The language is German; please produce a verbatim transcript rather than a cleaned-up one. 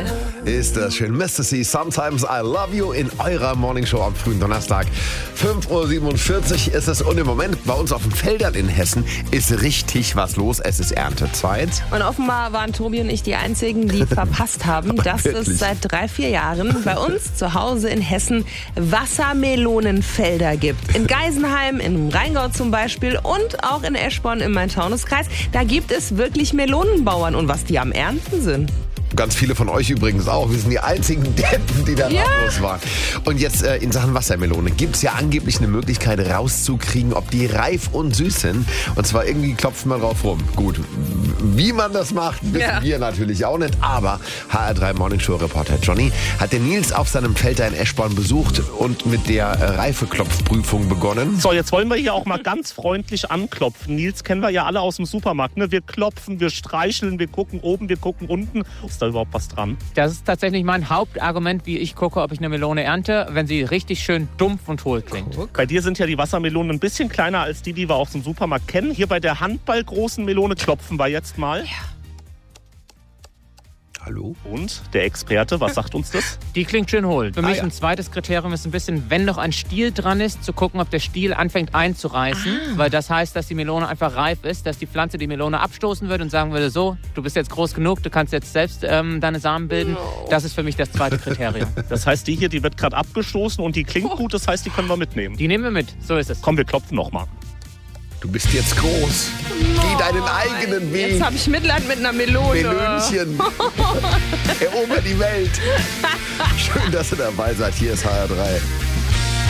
Ist das schön. Mister C, Sometimes I Love You in eurer Morningshow am frühen Donnerstag. fünf Uhr siebenundvierzig ist es und im Moment bei uns auf den Feldern in Hessen ist richtig was los. Es ist Erntezeit. Und offenbar waren Tobi und ich die Einzigen, die verpasst haben, dass Wirklich? es seit drei, vier Jahren bei uns zu Hause in Hessen Wassermelonenfelder gibt. In Geisenheim, im Rheingau zum Beispiel und auch in Eschborn im Main-Taunus-Kreis. Da gibt es wirklich Melonenbauern und was die am Ernten sind. Ganz viele von euch übrigens auch. Wir sind die einzigen Deppen, die da Ja. ratlos waren. Und jetzt äh, in Sachen Wassermelone gibt es ja angeblich eine Möglichkeit rauszukriegen, ob die reif und süß sind. Und zwar irgendwie klopft man drauf rum. Gut, wie man das macht, wissen Ja. wir natürlich auch nicht. Aber H R drei Morningshow-Reporter Johnny hat den Nils auf seinem Feld da in Eschborn besucht und mit der äh, Reifeklopfprüfung begonnen. So, jetzt wollen wir hier auch mal ganz freundlich anklopfen. Nils kennen wir ja alle aus dem Supermarkt. Ne? Wir klopfen, wir streicheln, wir gucken oben, wir gucken unten. Ist da überhaupt was dran? Das ist tatsächlich mein Hauptargument, wie ich gucke, ob ich eine Melone ernte, wenn sie richtig schön dumpf und hohl klingt. Bei dir sind ja die Wassermelonen ein bisschen kleiner als die, die wir aus dem Supermarkt kennen. Hier bei der handballgroßen Melone klopfen wir jetzt mal. Hallo? Und der Experte, was sagt uns das? Die klingt schön hohl. Für Ah, mich ja. ein zweites Kriterium ist ein bisschen, wenn noch ein Stiel dran ist, zu gucken, ob der Stiel anfängt einzureißen. Ah. Weil das heißt, dass die Melone einfach reif ist, dass die Pflanze die Melone abstoßen würde und sagen würde, so, du bist jetzt groß genug, du kannst jetzt selbst ähm, deine Samen bilden. Das ist für mich das zweite Kriterium. Das heißt, die hier, die wird gerade abgestoßen und die klingt gut, das heißt, die können wir mitnehmen. Die nehmen wir mit, so ist es. Komm, wir klopfen nochmal. Du bist jetzt groß. Geh deinen eigenen Weg. Jetzt habe ich Mitleid mit einer Melone. Melönchen. Erober die Welt. Schön, dass ihr dabei seid. Hier ist H R drei.